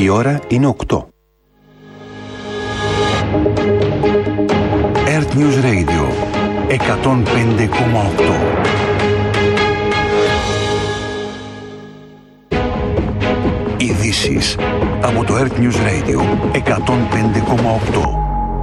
Η ώρα είναι 8. Earth News Radio 105,8. Ειδήσεις από το Earth News Radio 105,8.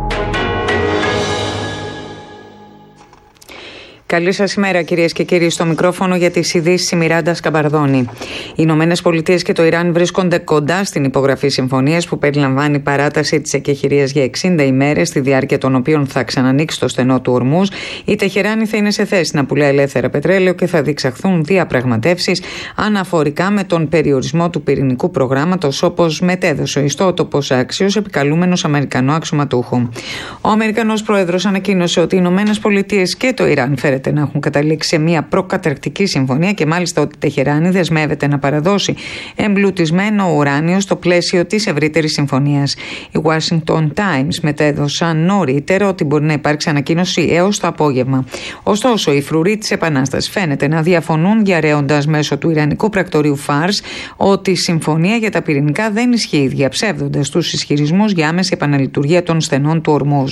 Καλή σας ημέρα, κυρίες και κύριοι. Στο μικρόφωνο για τις ειδήσεις η Μιράντα Σκαμπαρδόνη. Οι Ηνωμένες Πολιτείες και το Ιράν βρίσκονται κοντά στην υπογραφή συμφωνίας που περιλαμβάνει παράταση της εκεχηρίας για 60 ημέρες, στη διάρκεια των οποίων θα ξανανοίξει το στενό του Ορμούζ. Η Τεχεράνη θα είναι σε θέση να πουλάει ελεύθερα πετρέλαιο και θα διεξαχθούν διαπραγματεύσεις αναφορικά με τον περιορισμό του πυρηνικού προγράμματος, όπως μετέδωσε ο ιστότοπος Axios, επικαλούμενος Αμερικανό αξιωματούχο. Ο Αμερικανός πρόεδρος ανακοίνωσε ότι οι Ηνωμένες Πολιτείες και το Ιράν να έχουν καταλήξει σε μια προκαταρκτική συμφωνία και μάλιστα ότι η Τεχεράνη δεσμεύεται να παραδώσει εμπλουτισμένο ουράνιο στο πλαίσιο της ευρύτερης συμφωνίας. Οι Washington Times μετέδωσαν νωρίτερα ότι μπορεί να υπάρξει ανακοίνωση έως το απόγευμα. Ωστόσο, οι φρουροί της Επανάστασης φαίνεται να διαφωνούν, διαρρέοντας μέσω του Ιρανικού πρακτορείου Φάρς ότι η συμφωνία για τα πυρηνικά δεν ισχύει, διαψεύδοντας τους ισχυρισμούς για άμεση επαναλειτουργία των στενών του Ορμούζ.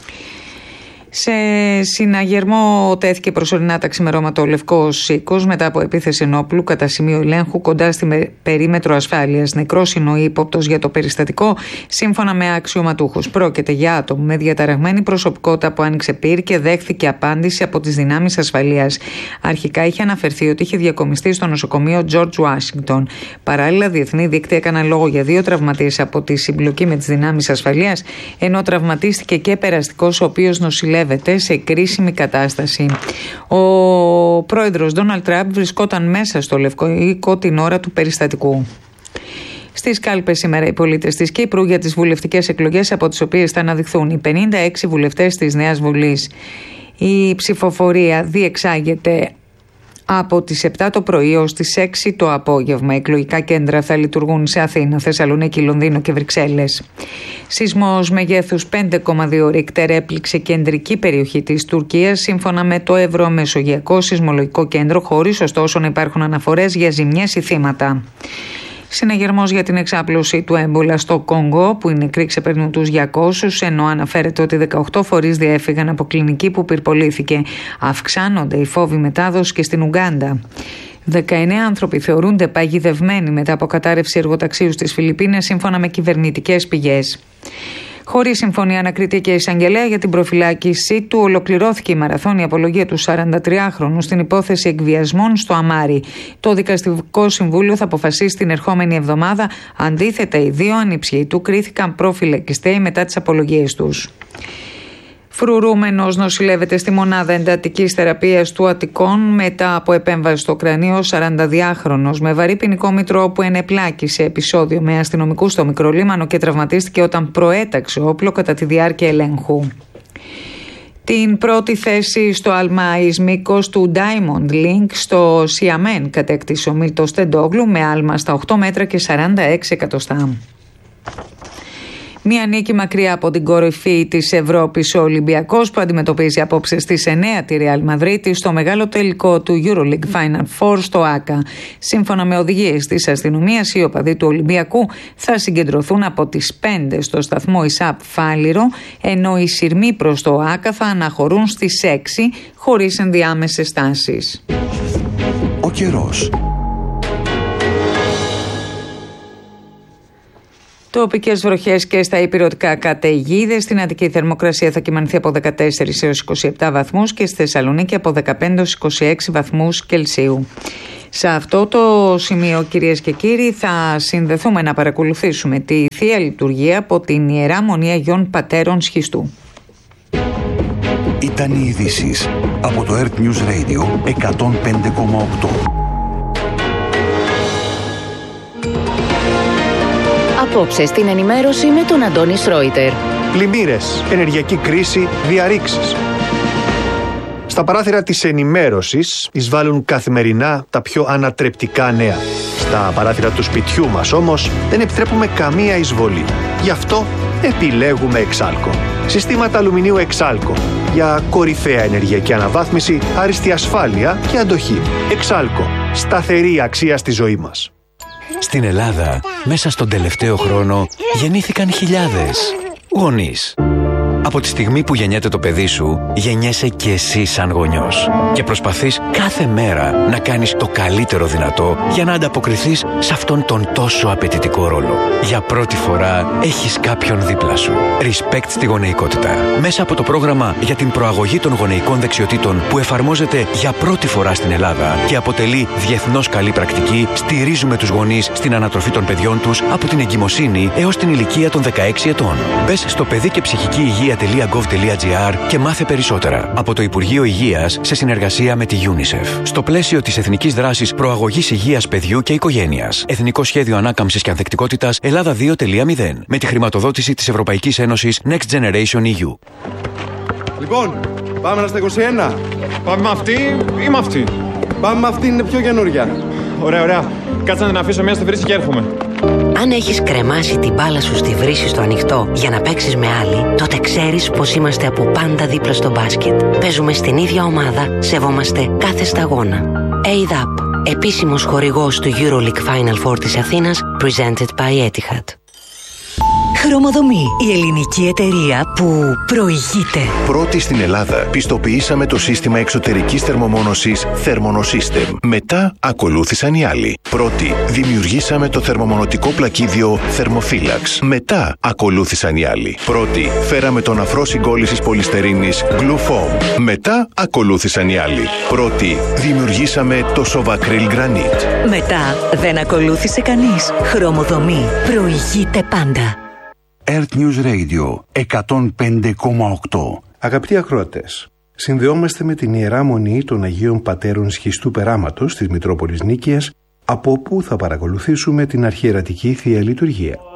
Σε συναγερμό τέθηκε προσωρινά τα ξημερώματα ο Λευκός Οίκος μετά από επίθεση ενόπλου κατά σημείο ελέγχου κοντά στη περίμετρο ασφάλειας. Νεκρός είναι ο ύποπτος για το περιστατικό, σύμφωνα με αξιωματούχους. Πρόκειται για άτομο με διαταραγμένη προσωπικότητα που άνοιξε πυρ και δέχθηκε απάντηση από τις δυνάμεις ασφαλείας. Αρχικά είχε αναφερθεί ότι είχε διακομιστεί στο νοσοκομείο George Washington. Παράλληλα, διεθνή δίκτυα έκαναν λόγο για 2 τραυματίες από τη συμπλοκή με τις δυνάμεις ασφαλείας, ενώ τραυματίστηκε και περαστικός, ο οποίος νοσηλεύεται σε κρίσιμη κατάσταση. Ο πρόεδρος Ντόναλντ Τραμπ βρισκόταν μέσα στο Λευκό Οίκο την ώρα του περιστατικού. Στις κάλπες σήμερα οι πολίτες της Κύπρου για τις βουλευτικές εκλογές, από τις οποίες θα αναδειχθούν οι 56 βουλευτές της Νέας Βουλής. Η ψηφοφορία διεξάγεται από τις 7 το πρωί ως τις 6 το απόγευμα. Εκλογικά κέντρα θα λειτουργούν σε Αθήνα, Θεσσαλονίκη, Λονδίνο και Βρυξέλλες. Σεισμός μεγέθους 5,2 Ρίκτερ έπληξε κεντρική περιοχή της Τουρκίας, σύμφωνα με το Ευρωμεσογειακό Σεισμολογικό Κέντρο, χωρίς ωστόσο να υπάρχουν αναφορές για ζημιές ή θύματα. Συναγερμός για την εξάπλωση του έμπολα στο Κόγκο, που οι νεκροί ξεπερνούν τους 200, ενώ αναφέρεται ότι 18 φορείς διέφυγαν από κλινική που πυρπολήθηκε. Αυξάνονται οι φόβοι μετάδοση και στην Ουγκάντα. 19 άνθρωποι θεωρούνται παγιδευμένοι μετά από κατάρρευση εργοταξίου στις Φιλιππίνες, σύμφωνα με κυβερνητικές πηγές. Χωρίς συμφωνία ανακρίτη και εισαγγελέα για την προφυλάκησή του, ολοκληρώθηκε η μαραθώνια απολογία του 43χρονου στην υπόθεση εκβιασμών στο Αμάρι. Το Δικαστικό Συμβούλιο θα αποφασίσει την ερχόμενη εβδομάδα. Αντίθετα, οι 2 ανιψιοί του κρίθηκαν προφυλακιστέοι μετά τις απολογίες τους. Φρουρούμενος νοσηλεύεται στη μονάδα εντατικής θεραπείας του Αττικών μετά από επέμβαση στο κρανίο. 42χρονος με βαρύ ποινικό μητρό που ενεπλάκησε επεισόδιο με αστυνομικούς στο Μικρολίμανο και τραυματίστηκε όταν προέταξε όπλο κατά τη διάρκεια ελέγχου. Την πρώτη θέση στο αλμάις μήκος του Diamond Link στο Σιαμέν κατέκτησε ο Μίλτος Τεντόγλου με άλμα στα 8 μέτρα και 46 εκατοστά. Μία νίκη μακριά από την κορυφή της Ευρώπης, ο Ολυμπιακός, που αντιμετωπίζει απόψε στις 9 τη Ρεάλ Μαδρίτη στο μεγάλο τελικό του EuroLeague Final Four στο ΆΚΑ. Σύμφωνα με οδηγίες της αστυνομίας, οι οπαδοί του Ολυμπιακού θα συγκεντρωθούν από τις 5 στο σταθμό ΙΣΑΠ Φάληρο, ενώ οι σειρμοί προς το ΆΚΑ θα αναχωρούν στις 6 χωρίς ενδιάμεσες στάσεις. Ο καιρός. Τοπικές βροχές και στα ηπειρωτικά καταιγίδες. Στην Αττική η θερμοκρασία θα κυμανθεί από 14 έως 27 βαθμούς και στη Θεσσαλονίκη από 15 έως 26 βαθμούς Κελσίου. Σε αυτό το σημείο, κυρίες και κύριοι, θα συνδεθούμε να παρακολουθήσουμε τη Θεία Λειτουργία από την Ιερά Μονή Αγιών Πατέρων Σχιστού. Ήταν οι ειδήσεις από το Earth News Radio 105,8. Απόψε στην ενημέρωση με τον Αντώνη Σρόιτερ. Πλημμύρες, ενεργειακή κρίση, διαρρήξεις. Στα παράθυρα της ενημέρωσης εισβάλλουν καθημερινά τα πιο ανατρεπτικά νέα. Στα παράθυρα του σπιτιού μας όμως δεν επιτρέπουμε καμία εισβολή. Γι' αυτό επιλέγουμε Εξάλκο. Συστήματα αλουμινίου Εξάλκο για κορυφαία ενεργειακή αναβάθμιση, άριστη ασφάλεια και αντοχή. Εξάλκο. Σταθερή αξία στη ζωή μας. Στην Ελλάδα, μέσα στον τελευταίο χρόνο, γεννήθηκαν χιλιάδες γονείς. Από τη στιγμή που γεννιέται το παιδί σου, γεννιέσαι και εσύ σαν γονιός. Και προσπαθείς κάθε μέρα να κάνεις το καλύτερο δυνατό για να ανταποκριθείς σε αυτόν τον τόσο απαιτητικό ρόλο. Για πρώτη φορά έχεις κάποιον δίπλα σου. Respect στη γονεϊκότητα. Μέσα από το πρόγραμμα για την προαγωγή των γονεϊκών δεξιοτήτων που εφαρμόζεται για πρώτη φορά στην Ελλάδα και αποτελεί διεθνώς καλή πρακτική, στηρίζουμε τους γονείς στην ανατροφή των παιδιών τους από την εγκυμοσύνη έως την ηλικία των 16 ετών. Μπες στο παιδί και ψυχική υγεία.gov.gr και μάθε περισσότερα. Από το Υπουργείο Υγείας σε συνεργασία με τη UNICEF. Στο πλαίσιο της Εθνικής Δράσης Προαγωγής Υγείας Παιδιού και Οικογένειας. Εθνικό Σχέδιο Ανάκαμψης και Ανθεκτικότητας Ελλάδα 2.0. Με τη χρηματοδότηση της Ευρωπαϊκής Ένωσης Next Generation EU. Λοιπόν, πάμε στα 21. Πάμε με αυτή ή με αυτή? Πάμε με αυτή, είναι πιο καινούρια. Ωραία. Κάτσε να την αφήσω μια στη βρύση και έρχομαι. Αν έχεις κρεμάσει την μπάλα σου στη βρύση στο ανοιχτό για να παίξεις με άλλη, τότε ξέρεις πως είμαστε από πάντα δίπλα στο μπάσκετ. Παίζουμε στην ίδια ομάδα, σεβόμαστε κάθε σταγόνα. ADAP, επίσημος χορηγός του EuroLeague Final Four της Αθήνας, presented by Etihad. Χρωμοδομή, η ελληνική εταιρεία που προηγείται. Πρώτη στην Ελλάδα πιστοποιήσαμε το σύστημα εξωτερικής θερμομόνωσης Thermonosystem. Μετά ακολούθησαν οι άλλοι. Πρώτη δημιουργήσαμε το θερμομονωτικό πλακίδιο Thermophilax. Μετά ακολούθησαν οι άλλοι. Πρώτη φέραμε τον αφρό συγκόλλησης πολυστερίνης Glufoam. Μετά ακολούθησαν οι άλλοι. Πρώτη δημιουργήσαμε το Sovacryl Granite. Μετά δεν ακολούθησε κανείς. Χρωμοδομή, προηγείται πάντα. Earth News Radio 105,8. Αγαπητοί ακροατές, συνδεόμαστε με την Ιερά Μονή των Αγίων Πατέρων Σχιστού Περάματος της Μητρόπολης Νίκαιας, από όπου θα παρακολουθήσουμε την αρχιερατική Θεία Λειτουργία.